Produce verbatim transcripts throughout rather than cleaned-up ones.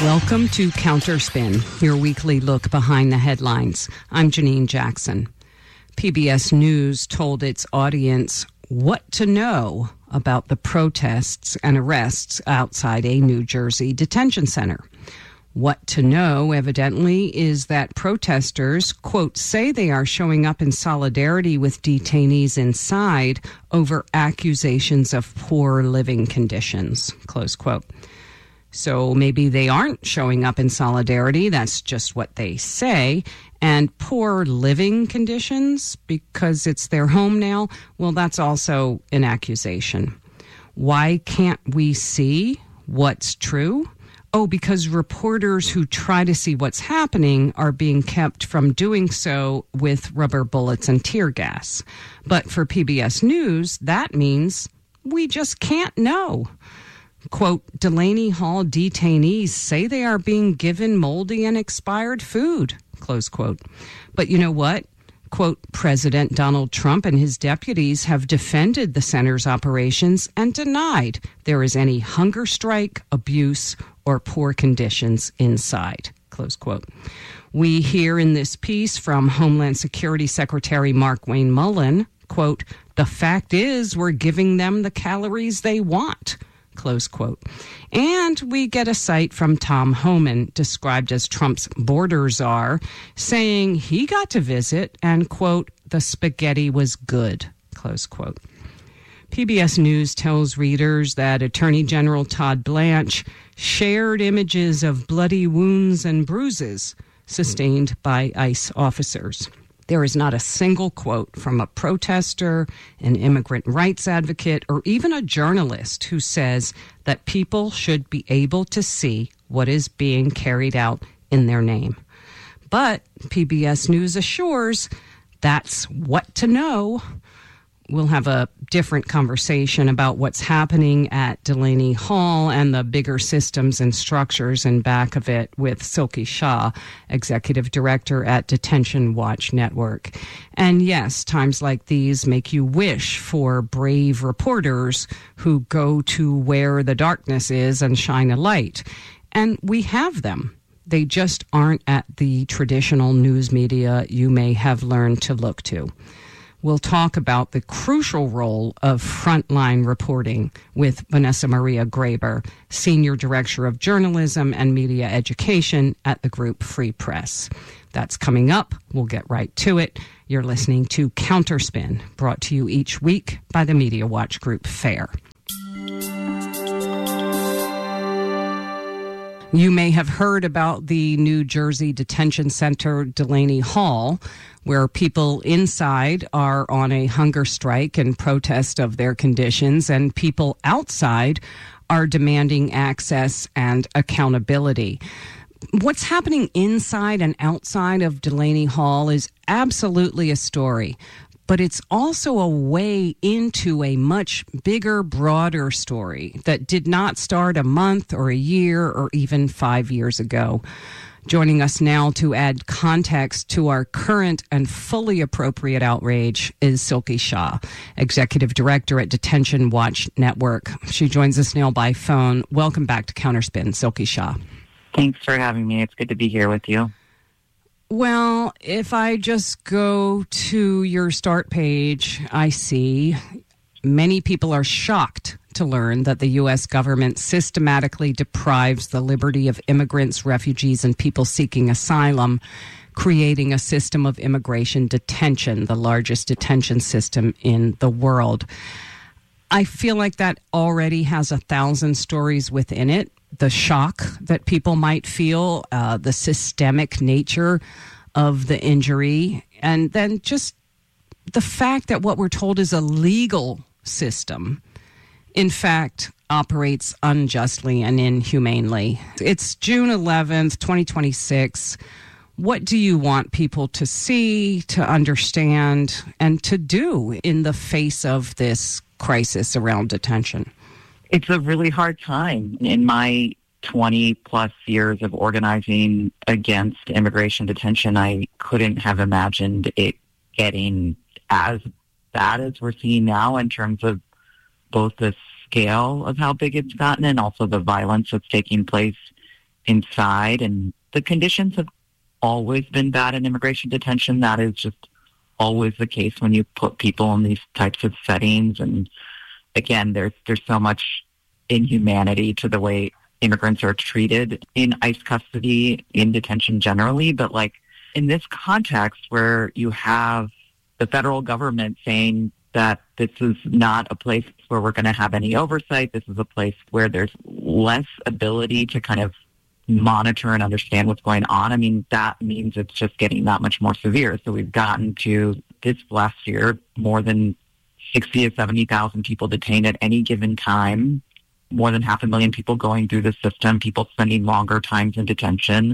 Welcome to Counterspin, your weekly look behind the headlines. I'm Janine Jackson. P B S News told its audience what to know about the protests and arrests outside a New Jersey detention center. What to know, evidently, is that protesters, quote, say they are showing up in solidarity with detainees inside over accusations of poor living conditions, close quote. So maybe they aren't showing up in solidarity. That's just what they say. And poor living conditions, because it's their home now, well, that's also an accusation. Why can't we see what's true? Oh, because reporters who try to see what's happening are being kept from doing so with rubber bullets and tear gas. But for P B S News, that means we just can't know. Quote, Delaney Hall detainees say they are being given moldy and expired food, close quote. But you know what? Quote, President Donald Trump and his deputies have defended the center's operations and denied there is any hunger strike, abuse, or poor conditions inside, close quote. We hear in this piece from Homeland Security Secretary Markwayne Mullin, quote, the fact is we're giving them the calories they want, close quote. And we get a cite from Tom Homan, described as Trump's border czar, saying he got to visit and, quote, the spaghetti was good, close quote. P B S News tells readers that Attorney General Todd Blanche shared images of bloody wounds and bruises sustained by ICE officers. There is not a single quote from a protester, an immigrant rights advocate, or even a journalist who says that people should be able to see what is being carried out in their name. But P B S News assures that's what to know. We'll have a different conversation about what's happening at Delaney Hall and the bigger systems and structures in back of it with Silky Shah, Executive Director at Detention Watch Network. And yes, times like these make you wish for brave reporters who go to where the darkness is and shine a light. And we have them. They just aren't at the traditional news media you may have learned to look to. We'll talk about the crucial role of frontline reporting with Vanessa Maria Graber, Senior Director of Journalism and Media Education at the group Free Press. That's coming up. We'll get right to it. You're listening to Counterspin, brought to you each week by the Media Watch Group FAIR. You may have heard about the New Jersey detention center, Delaney Hall, where people inside are on a hunger strike in protest of their conditions, and people outside are demanding access and accountability. What's happening inside and outside of Delaney Hall is absolutely a story, but it's also a way into a much bigger, broader story that did not start a month or a year or even five years ago. Joining us now to add context to our current and fully appropriate outrage is Silky Shah, Executive Director at Detention Watch Network. She joins us now by phone. Welcome back to Counterspin, Silky Shah. Thanks for having me. It's good to be here with you. Well, if I just go to your start page, I see many people are shocked to learn that the U S government systematically deprives the liberty of immigrants, refugees, and people seeking asylum, creating a system of immigration detention, the largest detention system in the world. I feel like that already has a thousand stories within it. The shock that people might feel, uh, the systemic nature of the injury, and then just the fact that what we're told is a legal system, in fact, operates unjustly and inhumanely. It's June eleventh, twenty twenty-six. What do you want people to see, to understand, and to do in the face of this crisis around detention? It's a really hard time. In my twenty plus years of organizing against immigration detention, I couldn't have imagined it getting as bad as we're seeing now in terms of both the scale of how big it's gotten and also the violence that's taking place inside. And the conditions have always been bad in immigration detention. That is just always the case when you put people in these types of settings. And again, there's there's so much inhumanity to the way immigrants are treated in ICE custody, in detention generally. But like in this context where you have the federal government saying that this is not a place where we're going to have any oversight, this is a place where there's less ability to kind of monitor and understand what's going on, I mean, that means it's just getting that much more severe. So we've gotten to this last year, more than sixty to seventy thousand people detained at any given time, more than half a million people going through the system, people spending longer times in detention.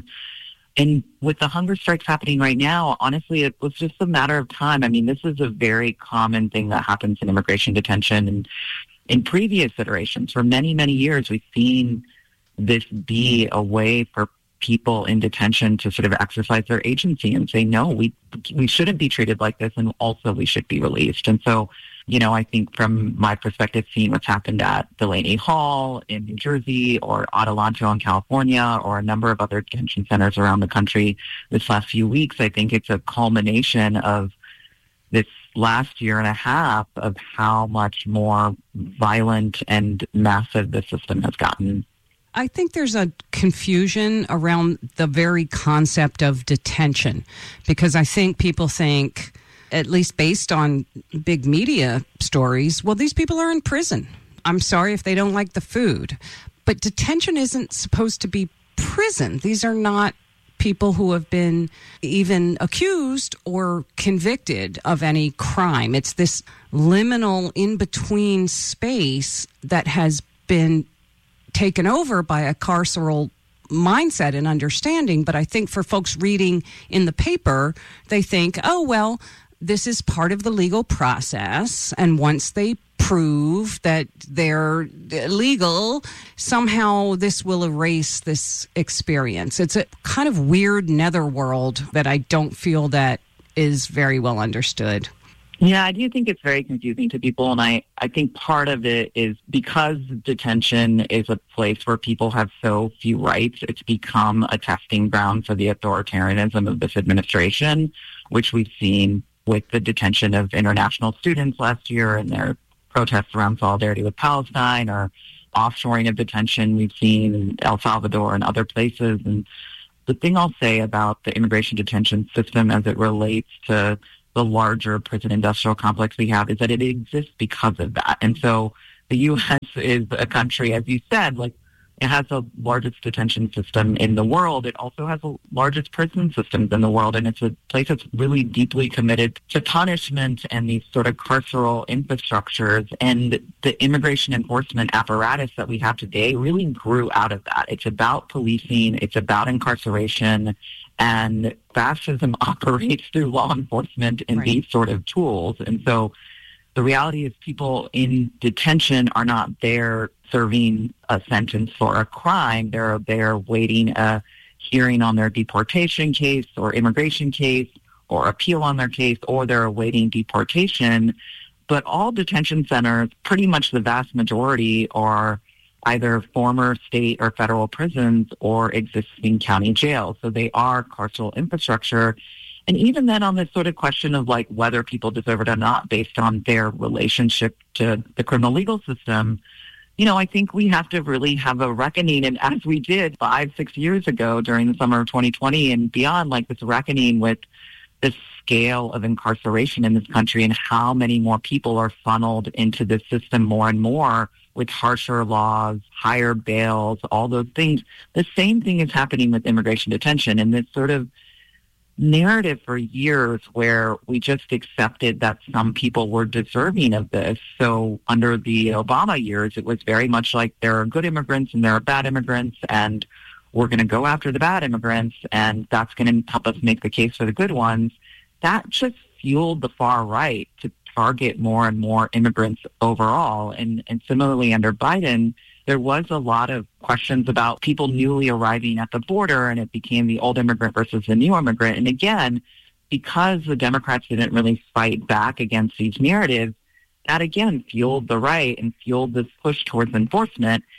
And with the hunger strikes happening right now, honestly, it was just a matter of time. I mean, this is a very common thing that happens in immigration detention. And in previous iterations, for many, many years, we've seen this be a way for people in detention to sort of exercise their agency and say, no, we we shouldn't be treated like this, and also we should be released. And so, you know, I think from my perspective, seeing what's happened at Delaney Hall in New Jersey or Adelanto in California or a number of other detention centers around the country this last few weeks, I think it's a culmination of this last year and a half of how much more violent and massive the system has gotten. I think there's a confusion around the very concept of detention, because I think people think, at least based on big media stories, well, these people are in prison. I'm sorry if they don't like the food. But detention isn't supposed to be prison. These are not people who have been even accused or convicted of any crime. It's this liminal in-between space that has been taken over by a carceral mindset and understanding. But I think for folks reading in the paper, they think, oh, well, this is part of the legal process. And once they prove that they're legal, somehow this will erase this experience. It's a kind of weird netherworld that I don't feel that is very well understood. Yeah, I do think it's very confusing to people, and I, I think part of it is because detention is a place where people have so few rights, it's become a testing ground for the authoritarianism of this administration, which we've seen with the detention of international students last year and their protests around solidarity with Palestine, or offshoring of detention we've seen in El Salvador and other places. And the thing I'll say about the immigration detention system as it relates to the larger prison industrial complex we have is that it exists because of that. And so the U S is a country, as you said, like it has the largest detention system in the world. It also has the largest prison systems in the world. And it's a place that's really deeply committed to punishment and these sort of carceral infrastructures. And the immigration enforcement apparatus that we have today really grew out of that. It's about policing. It's about incarceration. And fascism operates through law enforcement and right. these sort of tools. And so the reality is people in detention are not there serving a sentence for a crime. They're there waiting a hearing on their deportation case or immigration case or appeal on their case, or they're awaiting deportation. But all detention centers, pretty much the vast majority, are either former state or federal prisons or existing county jails. So they are carceral infrastructure. And even then on this sort of question of like whether people deserve it or not based on their relationship to the criminal legal system, you know, I think we have to really have a reckoning. And as we did five, six years ago during the summer of twenty twenty and beyond, like this reckoning with the scale of incarceration in this country and how many more people are funneled into this system more and more with harsher laws, higher bails, all those things. The same thing is happening with immigration detention, and this sort of narrative for years where we just accepted that some people were deserving of this. So under the Obama years, it was very much like there are good immigrants and there are bad immigrants, and we're going to go after the bad immigrants, and that's going to help us make the case for the good ones. That just fueled the far right to target more and more immigrants overall. And, and similarly under Biden, there was a lot of questions about people newly arriving at the border, and it became the old immigrant versus the new immigrant. And again, because the Democrats didn't really fight back against these narratives, that again fueled the right and fueled this push towards enforcement.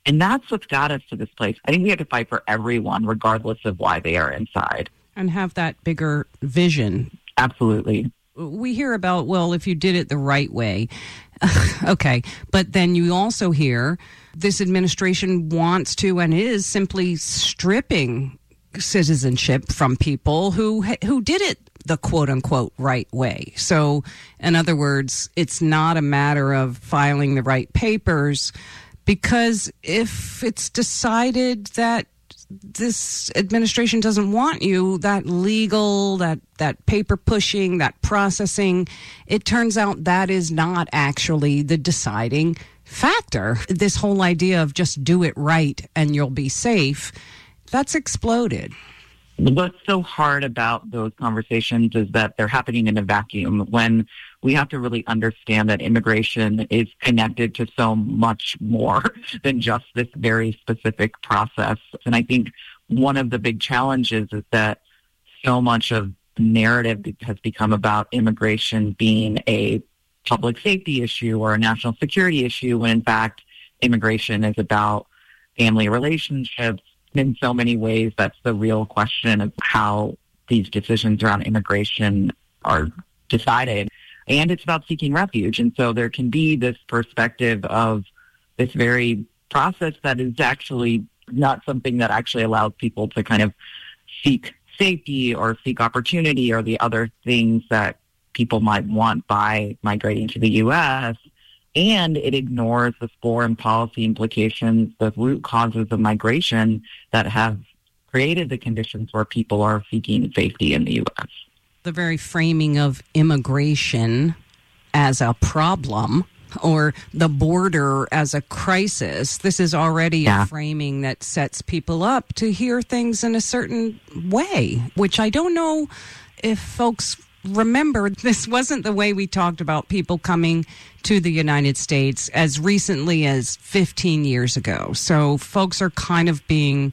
And that's what's got us to this place. I think we have to fight for everyone, regardless of why they are inside. And have that bigger vision. Absolutely. We hear about, well, if you did it the right way. Okay. But then you also hear this administration wants to and is simply stripping citizenship from people who who did it the quote-unquote right way. So, in other words, it's not a matter of filing the right papers, because if it's decided that this administration doesn't want you, that legal, that, that paper pushing, that processing, it turns out that is not actually the deciding factor. This whole idea of just do it right and you'll be safe, that's exploded. What's so hard about those conversations is that they're happening in a vacuum, when we have to really understand that immigration is connected to so much more than just this very specific process. And I think one of the big challenges is that so much of the narrative has become about immigration being a public safety issue or a national security issue, when in fact immigration is about family relationships. In so many ways, that's the real question of how these decisions around immigration are decided. And it's about seeking refuge. And so there can be this perspective of this very process that is actually not something that actually allows people to kind of seek safety or seek opportunity or the other things that people might want by migrating to the U S. And it ignores the foreign policy implications, the root causes of migration that have created the conditions where people are seeking safety in the U S. The very framing of immigration as a problem or the border as a crisis, this is already yeah. a framing that sets people up to hear things in a certain way, which I don't know if folks remember. This wasn't the way we talked about people coming to the United States as recently as fifteen years ago. So folks are kind of being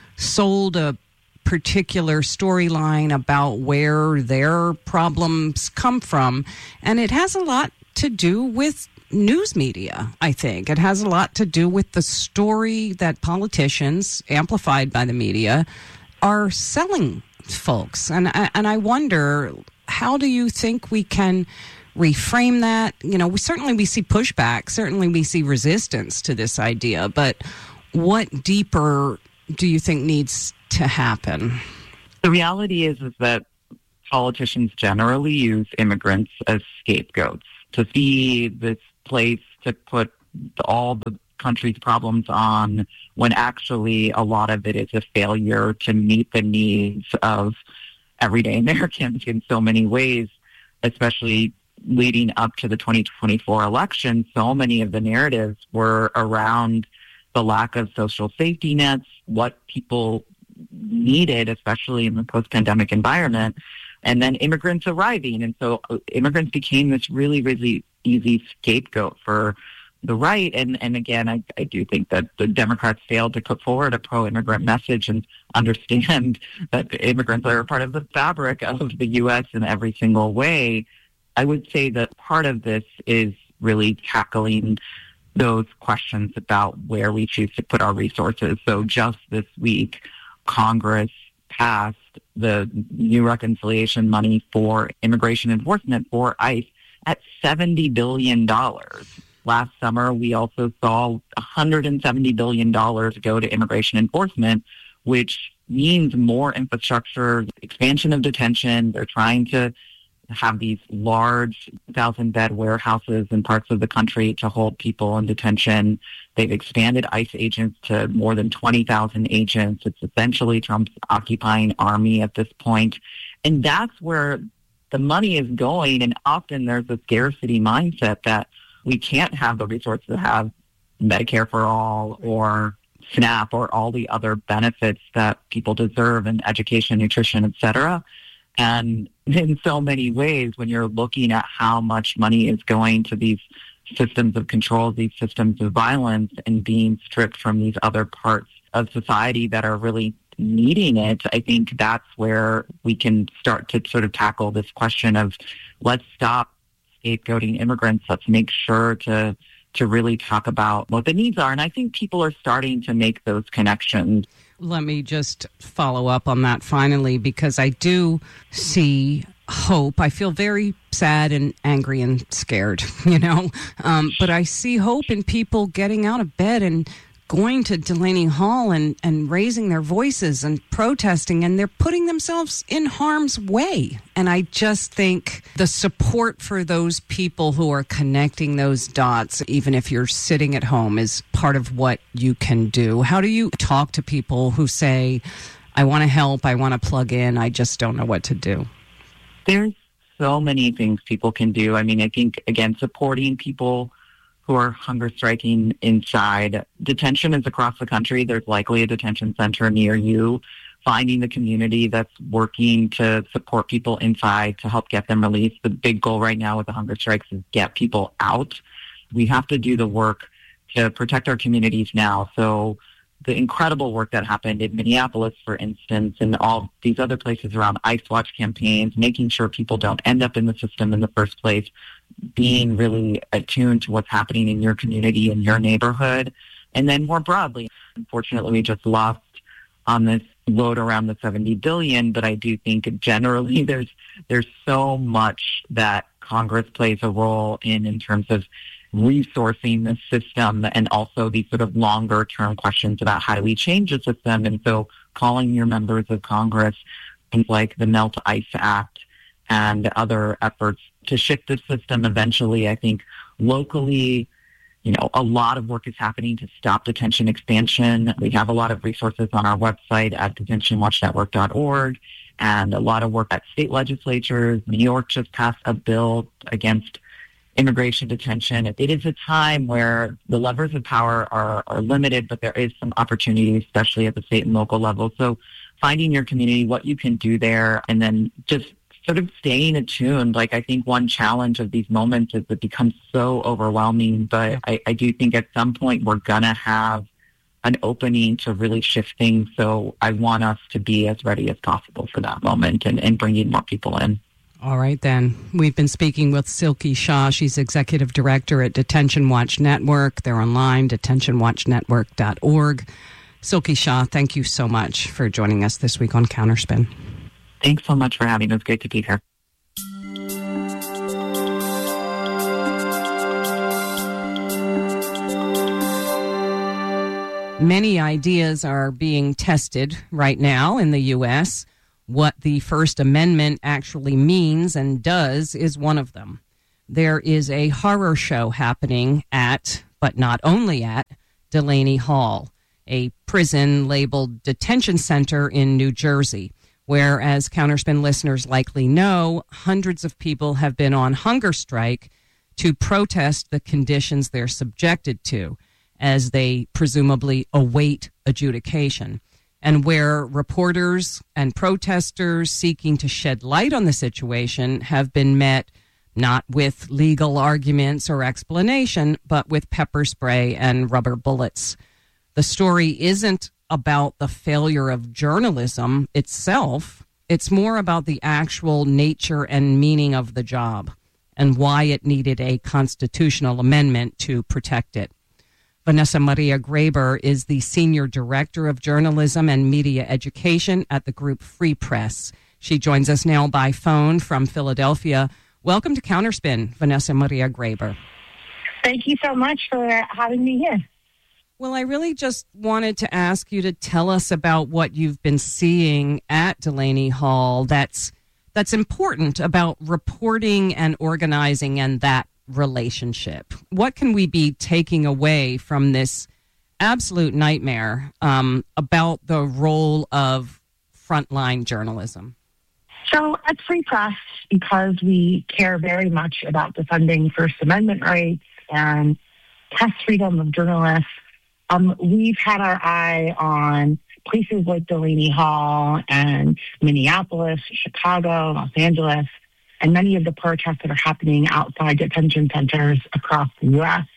sold a particular storyline about where their problems come from. And it has a lot to do with news media, I think. It has a lot to do with the story that politicians, amplified by the media, are selling folks. And I, and I wonder, how do you think we can reframe that? You know, we certainly we see pushback, certainly we see resistance to this idea, but what deeper do you think needs to happen? The reality is, is that politicians generally use immigrants as scapegoats to see this place to put all the country's problems on, when actually a lot of it is a failure to meet the needs of everyday Americans in so many ways, especially leading up to the twenty twenty-four election. So many of the narratives were around the lack of social safety nets, what people needed, especially in the post-pandemic environment, and then immigrants arriving. And so immigrants became this really, really easy scapegoat for the right. And, and again, I, I do think that the Democrats failed to put forward a pro-immigrant message and understand that immigrants are a part of the fabric of the U S in every single way. I would say that part of this is really tackling those questions about where we choose to put our resources. So just this week, Congress passed the new reconciliation money for immigration enforcement for ICE at seventy billion dollars. Last summer, we also saw one hundred seventy billion dollars go to immigration enforcement, which means more infrastructure, expansion of detention. They're trying to have these large thousand-bed warehouses in parts of the country to hold people in detention. They've expanded ICE agents to more than twenty thousand agents. It's essentially Trump's occupying army at this point. And that's where the money is going. And often there's a scarcity mindset that we can't have the resources to have Medicare for all or SNAP or all the other benefits that people deserve in education, nutrition, et cetera. And in so many ways, when you're looking at how much money is going to these systems of control, these systems of violence, and being stripped from these other parts of society that are really needing it, I think that's where we can start to sort of tackle this question of, let's stop scapegoating immigrants. Let's make sure to to really talk about what the needs are. And I think people are starting to make those connections. Let me just follow up on that finally, because I do see hope. I feel very sad and angry and scared, you know, um, but I see hope in people getting out of bed and going to Delaney Hall and, and raising their voices and protesting, and they're putting themselves in harm's way. And I just think the support for those people who are connecting those dots, even if you're sitting at home, is part of what you can do. How do you talk to people who say, I want to help, I want to plug in, I just don't know what to do? There's so many things people can do. I mean, I think, again, supporting people who are hunger striking inside. Detention is across the country. There's likely a detention center near you. Finding the community that's working to support people inside to help get them released. The big goal right now with the hunger strikes is get people out. We have to do the work to protect our communities now. So the incredible work that happened in Minneapolis, for instance, and all these other places around ICE Watch campaigns, making sure people don't end up in the system in the first place, being really attuned to what's happening in your community, in your neighborhood. And then more broadly, unfortunately, we just lost on this load around the seventy billion dollars, but I do think generally there's there's so much that Congress plays a role in in terms of resourcing the system, and also these sort of longer term questions about how do we change the system. And so calling your members of Congress, things like the Melt ICE Act and other efforts to shift the system eventually. I think locally, you know, a lot of work is happening to stop detention expansion. We have a lot of resources on our website at detention watch network dot org, and a lot of work at state legislatures. New York just passed a bill against immigration detention. It is a time where the levers of power are, are limited, but there is some opportunity, especially at the state and local level. So finding your community, what you can do there, and then just sort of staying attuned. Like, I think one challenge of these moments is it becomes so overwhelming, but I, I do think at some point we're going to have an opening to really shift things. So I want us to be as ready as possible for that moment and, and bringing more people in. All right, then. We've been speaking with Silky Shah. She's executive director at Detention Watch Network. They're online, detention watch network dot org. Silky Shah, thank you so much for joining us this week on Counterspin. Thanks so much for having us. It's great to be here. Many ideas are being tested right now in the U S What the First Amendment actually means and does is one of them. There is a horror show happening at, but not only at, Delaney Hall, a prison labeled detention center in New Jersey, where, as Counterspin listeners likely know, hundreds of people have been on hunger strike to protest the conditions they're subjected to as they presumably await adjudication, and where reporters and protesters seeking to shed light on the situation have been met not with legal arguments or explanation, but with pepper spray and rubber bullets. The story isn't about the failure of journalism itself. It's more about the actual nature and meaning of the job and why it needed a constitutional amendment to protect it. Vanessa Maria Graber is the Senior Director of Journalism and Media Education at the group Free Press. She joins us now by phone from Philadelphia. Welcome to Counterspin, Vanessa Maria Graber. Thank you so much for having me here. Well, I really just wanted to ask you to tell us about what you've been seeing at Delaney Hall that's that's important about reporting and organizing and that relationship. What can we be taking away from this absolute nightmare um, about the role of frontline journalism? So at Free Press, because we care very much about defending First Amendment rights and press freedom of journalists, um, we've had our eye on places like Delaney Hall and Minneapolis, Chicago, Los Angeles, and many of the protests that are happening outside detention centers across the U S.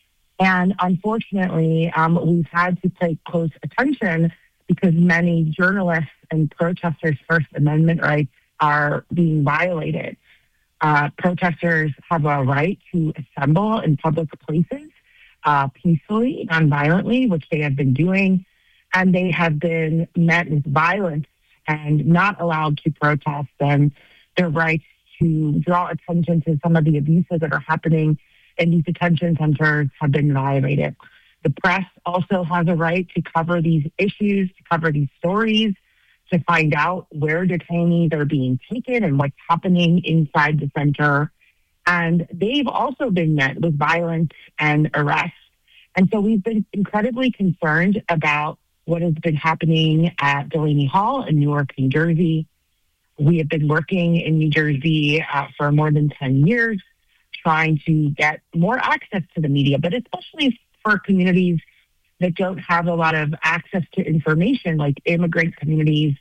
And unfortunately, um, we've had to pay close attention because many journalists and protesters' First Amendment rights are being violated. Uh, protesters have a right to assemble in public places, uh, peacefully, non-violently, which they have been doing, and they have been met with violence and not allowed to protest, and their rights to draw attention to some of the abuses that are happening in these detention centers have been violated. The press also has a right to cover these issues, to cover these stories, to find out where detainees are being taken and what's happening inside the center. And they've also been met with violence and arrest. And so we've been incredibly concerned about what has been happening at Delaney Hall in Newark, New Jersey. We have been working in New Jersey uh, for more than ten years, trying to get more access to the media, but especially for communities that don't have a lot of access to information, like immigrant communities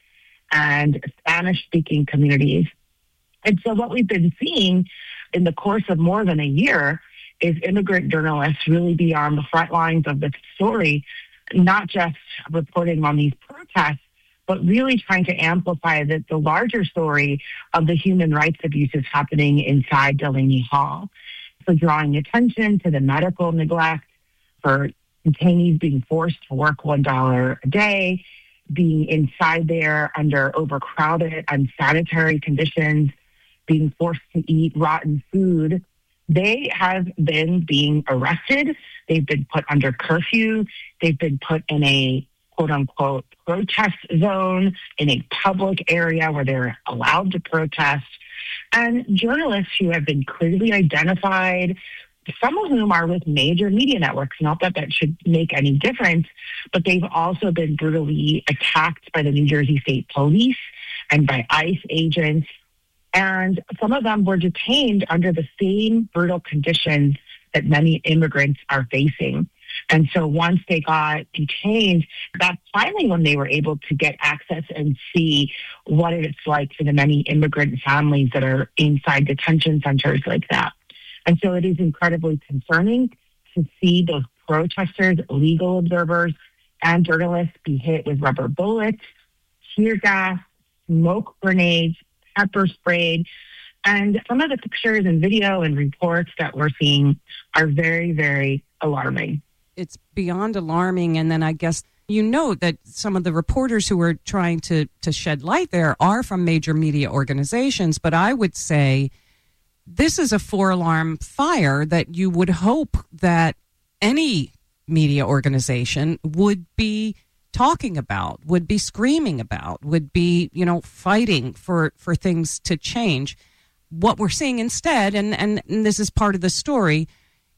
and Spanish-speaking communities. And so what we've been seeing in the course of more than a year is immigrant journalists really be on the front lines of this story, not just reporting on these protests, but really trying to amplify the, the larger story of the human rights abuses happening inside Delaney Hall. So drawing attention to the medical neglect, for detainees being forced to work one dollar a day, being inside there under overcrowded, unsanitary conditions, being forced to eat rotten food. They have been being arrested. They've been put under curfew. They've been put in a quote-unquote protest zone in a public area where they're allowed to protest. And journalists who have been clearly identified, some of whom are with major media networks, not that that should make any difference, but they've also been brutally attacked by the New Jersey State Police and by ICE agents. And some of them were detained under the same brutal conditions that many immigrants are facing. And so once they got detained, that's finally when they were able to get access and see what it's like for the many immigrant families that are inside detention centers like that. And so it is incredibly concerning to see those protesters, legal observers, and journalists be hit with rubber bullets, tear gas, smoke grenades, pepper sprayed. And some of the pictures and video and reports that we're seeing are very, very alarming. It's beyond alarming. And then I guess you know that some of the reporters who are trying to, to shed light there are from major media organizations. But I would say this is a four-alarm fire that you would hope that any media organization would be talking about, would be screaming about, would be, you know, fighting for, for things to change. What we're seeing instead, and, and, and this is part of the story,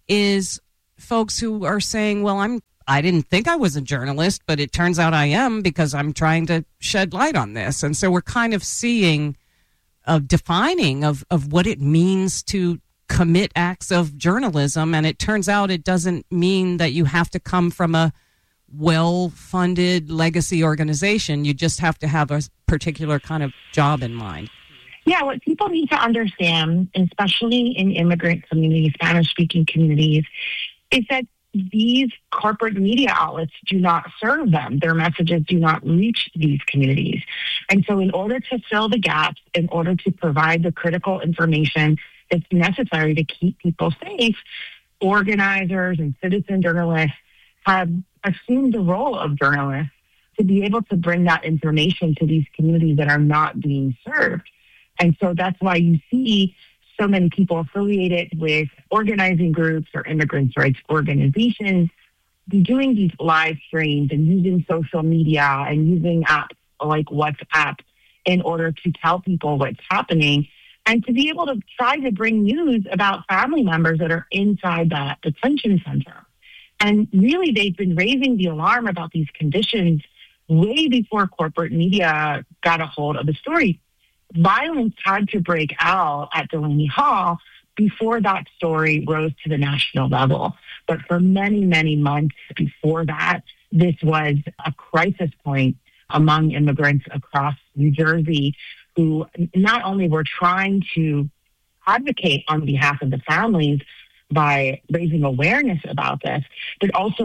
is folks who are saying, well, I'm, I didn't think I was a journalist, but it turns out I am because I'm trying to shed light on this. And so we're kind of seeing a defining of, of what it means to commit acts of journalism. And it turns out it doesn't mean that you have to come from a well-funded legacy organization. You just have to have a particular kind of job in mind. Yeah, what people need to understand, especially in immigrant communities, Spanish-speaking communities, is that these corporate media outlets do not serve them. Their messages do not reach these communities. And so in order to fill the gaps, in order to provide the critical information that's necessary to keep people safe, organizers and citizen journalists have assumed the role of journalists to be able to bring that information to these communities that are not being served. And so that's why you see so many people affiliated with organizing groups or immigrants' rights organizations be doing these live streams and using social media and using apps like WhatsApp in order to tell people what's happening and to be able to try to bring news about family members that are inside that detention center. And really, they've been raising the alarm about these conditions way before corporate media got a hold of the story. Violence had to break out at Delaney Hall before that story rose to the national level. But for many, many months before that, this was a crisis point among immigrants across New Jersey who not only were trying to advocate on behalf of the families by raising awareness about this, but also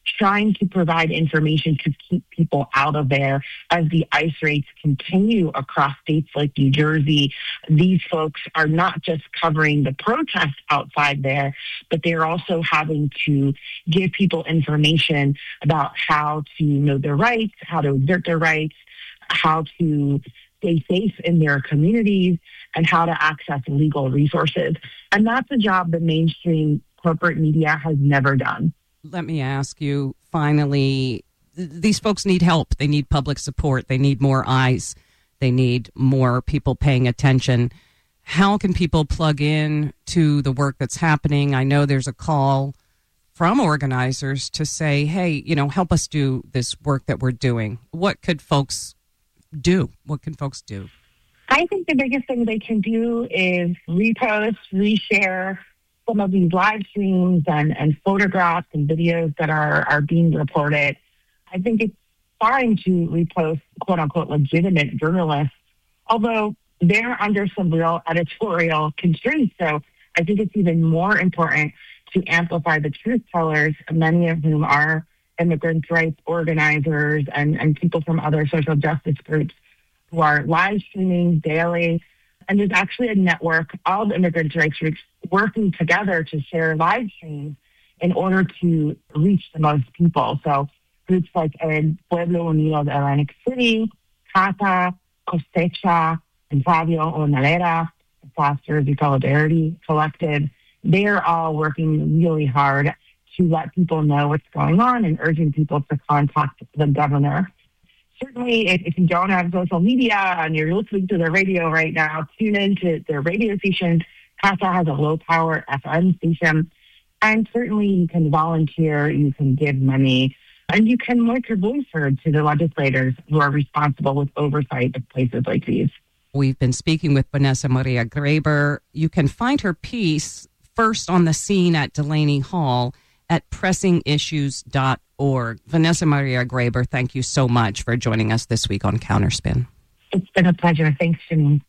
trying to provide information to keep people out of there as the ICE raids continue across states like New Jersey. These folks are not just covering the protests outside there, but they're also having to give people information about how to know their rights, how to exert their rights, how to stay safe in their communities, and how to access legal resources. And that's a job that mainstream corporate media has never done. Let me ask you, finally, th- these folks need help. They need public support. They need more eyes. They need more people paying attention. How can people plug in to the work that's happening? I know there's a call from organizers to say, hey, you know, help us do this work that we're doing. What could folks do? What can folks do? I think the biggest thing they can do is repost, reshare some of these live streams and, and photographs and videos that are, are being reported. I think it's fine to repost quote-unquote legitimate journalists, although they're under some real editorial constraints. So I think it's even more important to amplify the truth tellers, many of whom are immigrant rights organizers and, and people from other social justice groups who are live streaming daily. And there's actually a network of immigrant rights groups working together to share live streams in order to reach the most people. So groups like El Pueblo Unido de Atlantic City, CATA, Cosecha, and Radio Onalera, Fosters the Solidarity Collective, they're all working really hard to let people know what's going on and urging people to contact the governor. Certainly, if, if you don't have social media and you're listening to the radio right now, tune into their radio stations. CASA has a low-power F M station. And certainly, you can volunteer, you can give money, and you can make your voice heard to the legislators who are responsible with oversight of places like these. We've been speaking with Vanessa Maria Graber. You can find her piece first on the scene at Delaney Hall at pressing issues dot org. Vanessa Maria Graber, thank you so much for joining us this week on Counterspin. It's been a pleasure. Thanks, Janine.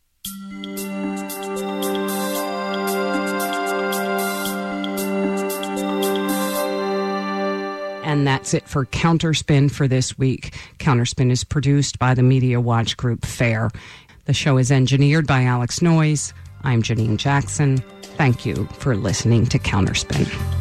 And that's it for Counterspin for this week. Counterspin is produced by the Media Watch Group FAIR. The show is engineered by Alex Noyes. I'm Janine Jackson. Thank you for listening to Counterspin.